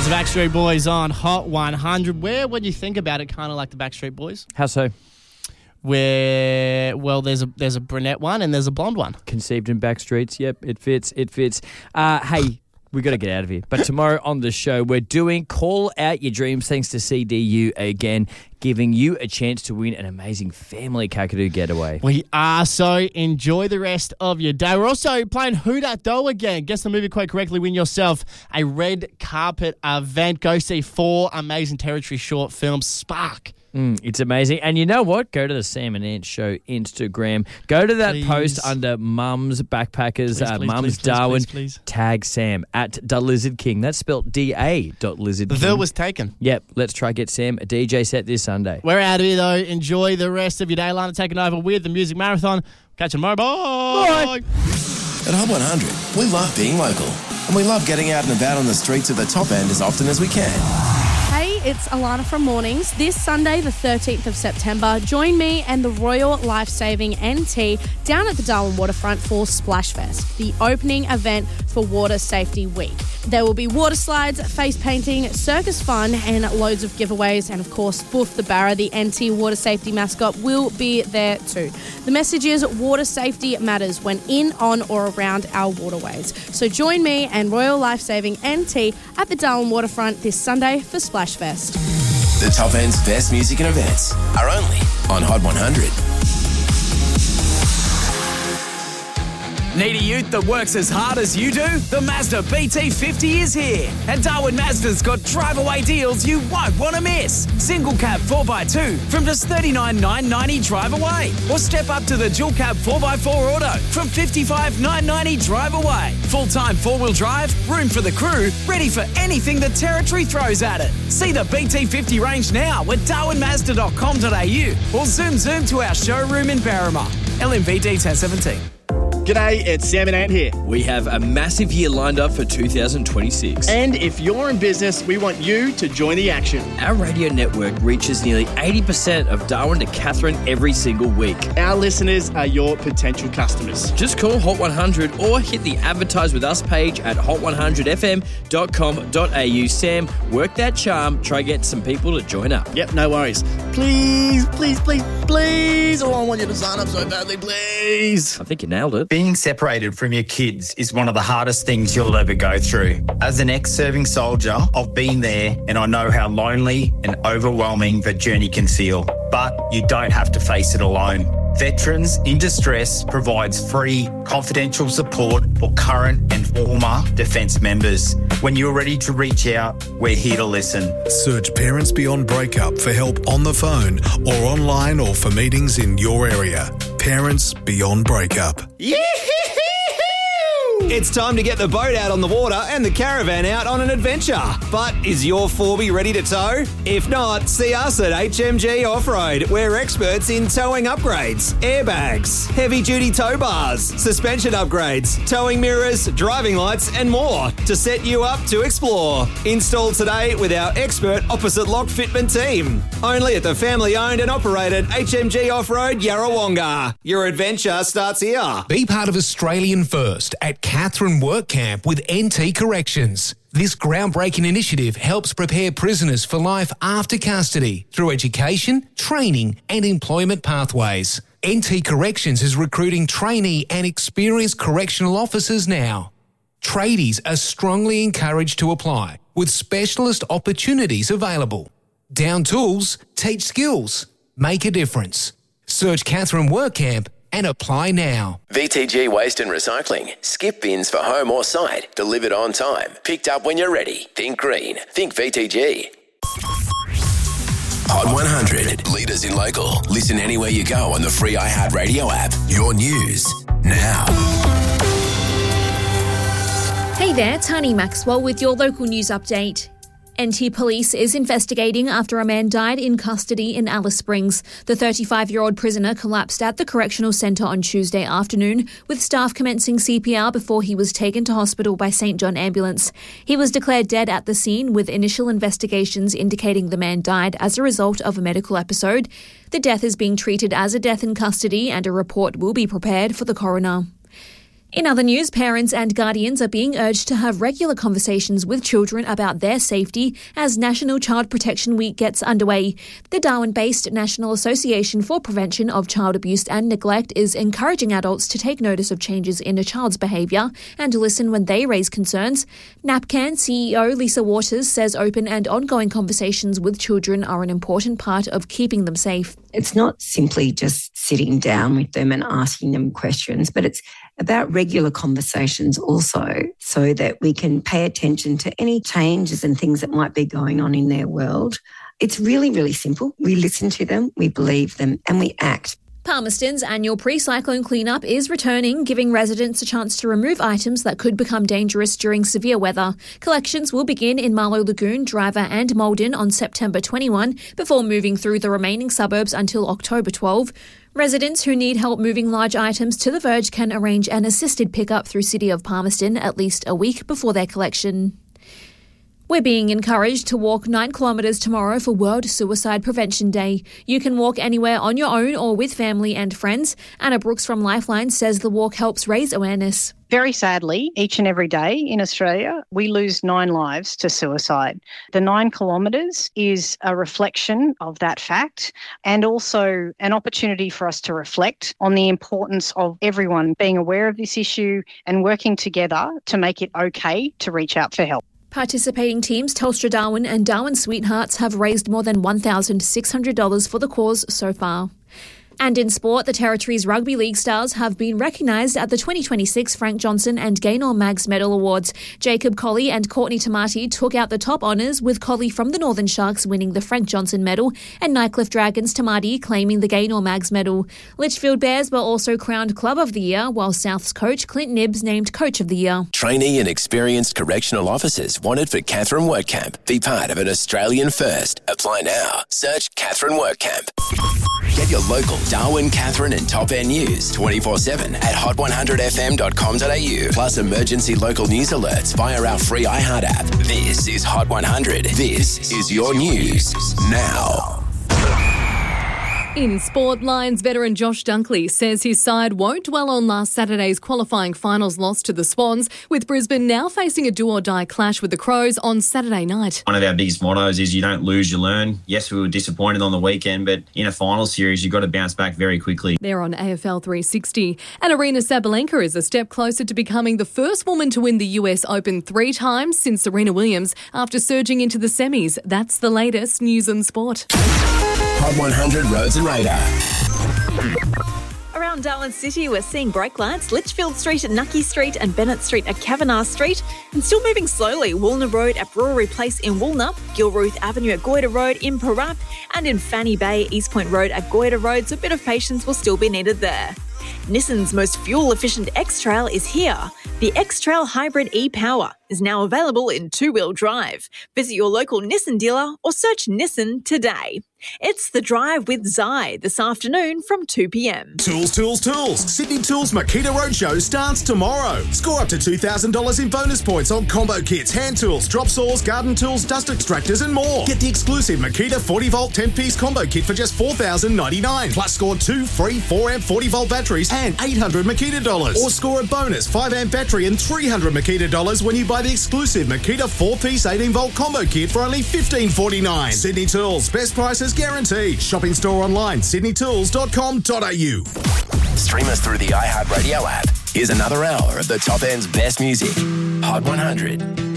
the Backstreet Boys on Hot 100. Where, when you think about it, kind of like the Backstreet Boys. How so? Where, well, there's a brunette one and there's a blonde one. Conceived in backstreets. Yep, it fits. Hey, we got to get out of here. But tomorrow on the show, we're doing Call Out Your Dreams thanks to CDU again, giving you a chance to win an amazing family Kakadu getaway. We are, so enjoy the rest of your day. We're also playing Who Dat Doe again. Guess the movie quite correctly, win yourself a red carpet event. Go see 4 amazing Territory short films. Spark. It's amazing. And you know what? Go to the Sam and Ant Show Instagram. Go to that post under Mums Backpackers, Mums Darwin. Please. Tag Sam at @DaLizardKing. That's spelled DA.Lizardking. The was taken. Yep. Let's try get Sam a DJ set this Sunday. We're out of here, though. Enjoy the rest of your day. Lana taking over with the Music Marathon. Catch you tomorrow. Bye. At Hot 100, we love being local. And we love getting out and about on the streets of the top end as often as we can. Hey, it's Alana from Mornings. This Sunday, the 13th of September, join me and the Royal Lifesaving NT down at the Darwin Waterfront for Splash Fest, the opening event for Water Safety Week. There will be water slides, face painting, circus fun, and loads of giveaways. And of course, Boof the Barra, the NT water safety mascot, will be there too. The message is water safety matters when in, on, or around our waterways. So join me and Royal Lifesaving NT at the Darwin Waterfront this Sunday for Splash Fest. The top end's best music and events are only on Hot 100. Need a ute that works as hard as you do? The Mazda BT50 is here. And Darwin Mazda's got drive-away deals you won't want to miss. Single cab 4x2 from just $39,990 drive away. Or step up to the dual cab 4x4 auto from $55,990 drive away. Full-time four-wheel drive, room for the crew, ready for anything the Territory throws at it. See the BT50 range now at darwinmazda.com.au or zoom to our showroom in Berrima. LMVD 1017. G'day, it's Sam and Ant here. We have a massive year lined up for 2026. And if you're in business, we want you to join the action. Our radio network reaches nearly 80% of Darwin to Katherine every single week. Our listeners are your potential customers. Just call Hot 100 or hit the Advertise With Us page at hot100fm.com.au. Sam, work that charm. Try get some people to join up. Yep, no worries. Please. Oh, I want you to sign up so badly, please. I think you nailed it. Being separated from your kids is one of the hardest things you'll ever go through. As an ex-serving soldier, I've been there and I know how lonely and overwhelming the journey can feel. But you don't have to face it alone. Veterans in Distress provides free, confidential support for current and former Defence members. When you're ready to reach out, we're here to listen. Search Parents Beyond Breakup for help on the phone or online or for meetings in your area. Parents Beyond Breakup. It's time to get the boat out on the water and the caravan out on an adventure. But is your 4B ready to tow? If not, see us at HMG Off-Road. We're experts in towing upgrades, airbags, heavy-duty tow bars, suspension upgrades, towing mirrors, driving lights and more to set you up to explore. Install today with our expert opposite lock fitment team. Only at the family-owned and operated HMG Off-Road Yarrawonga. Your adventure starts here. Be part of Australian First at Katherine Work Camp with NT Corrections. This groundbreaking initiative helps prepare prisoners for life after custody through education, training and employment pathways. NT Corrections is recruiting trainee and experienced correctional officers now. Tradies are strongly encouraged to apply, with specialist opportunities available. Down tools, teach skills, make a difference. Search Katherine Work Camp and apply now. VTG Waste and Recycling. Skip bins for home or site. Delivered on time. Picked up when you're ready. Think green. Think VTG. Hot 100. Leaders in local. Listen anywhere you go on the free iHeartRadio app. Your news now. Hey there, Tani Maxwell with your local news update. NT Police is investigating after a man died in custody in Alice Springs. The 35-year-old prisoner collapsed at the correctional centre on Tuesday afternoon, with staff commencing CPR before he was taken to hospital by St John Ambulance. He was declared dead at the scene, with initial investigations indicating the man died as a result of a medical episode. The death is being treated as a death in custody and a report will be prepared for the coroner. In other news, parents and guardians are being urged to have regular conversations with children about their safety as National Child Protection Week gets underway. The Darwin-based National Association for Prevention of Child Abuse and Neglect is encouraging adults to take notice of changes in a child's behaviour and to listen when they raise concerns. NAPCAN CEO Lisa Waters says open and ongoing conversations with children are an important part of keeping them safe. It's not simply just sitting down with them and asking them questions, but it's about regular conversations also, so that we can pay attention to any changes and things that might be going on in their world. It's really, really simple. We listen to them, we believe them, and we act. Palmerston's annual pre-cyclone cleanup is returning, giving residents a chance to remove items that could become dangerous during severe weather. Collections will begin in Marlow Lagoon, Driver and Maldon on September 21, before moving through the remaining suburbs until October 12. Residents who need help moving large items to the verge can arrange an assisted pickup through City of Palmerston at least a week before their collection. We're being encouraged to walk 9 kilometres tomorrow for World Suicide Prevention Day. You can walk anywhere on your own or with family and friends. Anna Brooks from Lifeline says the walk helps raise awareness. Very sadly, each and every day in Australia, we lose 9 lives to suicide. The 9 kilometres is a reflection of that fact and also an opportunity for us to reflect on the importance of everyone being aware of this issue and working together to make it okay to reach out for help. Participating teams Telstra Darwin and Darwin Sweethearts have raised more than $1,600 for the cause so far. And in sport, the Territory's Rugby League stars have been recognised at the 2026 Frank Johnson and Gaynor Maggs Medal Awards. Jacob Colley and Courtney Tamati took out the top honours, with Colley from the Northern Sharks winning the Frank Johnson Medal and Nightcliff Dragons' Tamati claiming the Gaynor Maggs Medal. Litchfield Bears were also crowned Club of the Year, while South's coach Clint Nibbs named Coach of the Year. Trainee and experienced correctional officers wanted for Catherine Work Camp. Be part of an Australian first. Apply now. Search Catherine Work Camp. Get your local Darwin, Catherine and Top End news 24/7 at hot100fm.com.au. Plus emergency local news alerts via our free iHeart app. This is Hot 100. This is your news now. In sport, Lions veteran Josh Dunkley says his side won't dwell on last Saturday's qualifying finals loss to the Swans, with Brisbane now facing a do-or-die clash with the Crows on Saturday night. One of our biggest mottos is you don't lose, you learn. Yes, we were disappointed on the weekend, but in a final series, you've got to bounce back very quickly. They're on AFL 360. And Arina Sabalenka is a step closer to becoming the first woman to win the US Open 3 times since Serena Williams after surging into the semis. That's the latest news and sport. Hot 100 Roads and Radar. Around Darwin City, we're seeing brake lights, Litchfield Street at Nucky Street and Bennett Street at Kavanagh Street, and still moving slowly, Woolner Road at Brewery Place in Woolner, Gilruth Avenue at Goyder Road in Parup, and in Fanny Bay, East Point Road at Goyder Road, so a bit of patience will still be needed there. Nissan's most fuel-efficient X-Trail is here. The X-Trail Hybrid e-Power is now available in 2-wheel drive. Visit your local Nissan dealer or search Nissan today. It's The Drive with Zai this afternoon from 2 p.m. Tools, tools, tools. Sydney Tools Makita Roadshow starts tomorrow. Score up to $2,000 in bonus points on combo kits, hand tools, drop saws, garden tools, dust extractors and more. Get the exclusive Makita 40-volt 10-piece combo kit for just $4,099. Plus score 2 free 4-amp 40-volt batteries and $800 Makita dollars. Or score a bonus 5-amp battery and $300 Makita dollars when you buy the exclusive Makita 4-piece 18-volt combo kit for only $15.49. Sydney Tools, best prices guaranteed. Shop in store online, sydneytools.com.au. Stream us through the iHeartRadio app. Here's another hour of the Top End's best music. Hot 100.